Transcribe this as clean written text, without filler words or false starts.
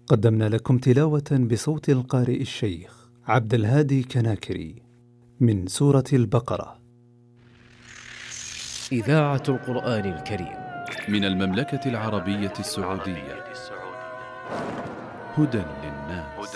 قدمنا لكم تلاوة بصوت القارئ الشيخ عبد الهادي كناكري من سورة البقرة. إذاعة القرآن الكريم من المملكة العربية السعودية. هدى للناس.